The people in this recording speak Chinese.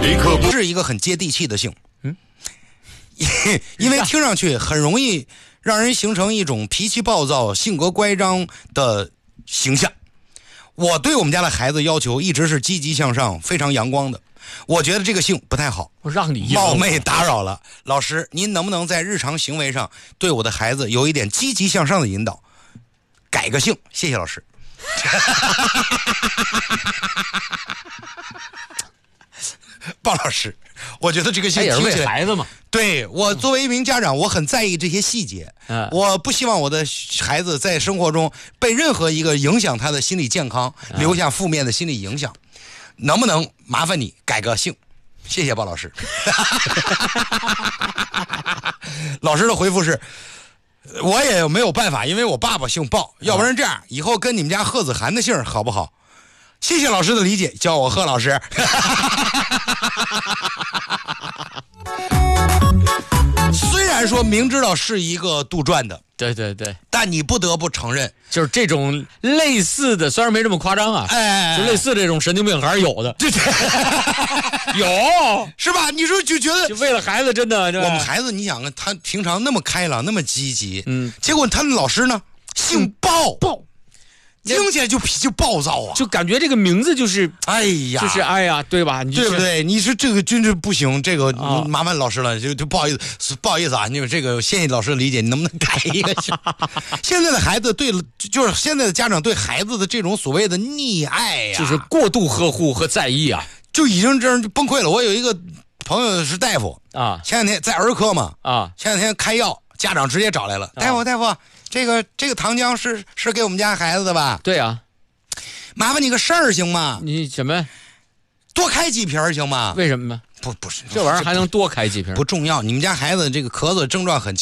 是一个很接地气的姓，因为听上去很容易让人形成一种脾气暴躁、性格乖张的形象。我对我们家的孩子要求一直是积极向上、非常阳光的。我觉得这个姓不太好， 我让你冒昧打扰了，老师，您能不能在日常行为上对我的孩子有一点积极向上的引导，改个姓？谢谢老师。鲍老师，我觉得这个姓也是听起来为孩子嘛。 对，我作为一名家长，我很在意这些细节。我不希望我的孩子在生活中被任何一个影响他的心理健康留下负面的心理影响。能不能麻烦你改个姓？谢谢鲍老师。老师的回复是，我也没有办法，因为我爸爸姓鲍，要不然这样，以后跟你们家贺子涵的姓好不好？谢谢老师的理解，叫我贺老师。虽然说明知道是一个杜撰的， 对对对， 但你不得不承认， 就是这种类似的，虽然没这么夸张啊，就类似这种神经病还是有的。 对， 有是吧？你说就觉得， 就为了孩子，真的， 我们孩子，你想啊，他平常那么开朗，那么积极，结果他的老师呢，姓鲍。听起来就脾气暴躁啊， 就感觉这个名字就是， 哎呀， 就是哎呀，对吧？ 对不对？你说这个真是不行，这个麻烦老师了，就不好意思，不好意思啊，你们这个谢谢老师的理解，你能不能改一个？现在的孩子就是现在的家长对孩子的这种所谓的溺爱呀， 就是过度呵护和在意啊， 就已经这样就崩溃了。我有一个朋友是大夫啊，前两天在儿科嘛啊，前两天开药，家长直接找来了，大夫。这个糖浆是给我们家孩子的吧？ 对啊， 麻烦你个事儿行吗？ 你什么？ 多开几瓶行吗？ 为什么呢？ 不是， 这玩意儿还能多开几瓶？ 不重要。你们家孩子这个咳嗽症状很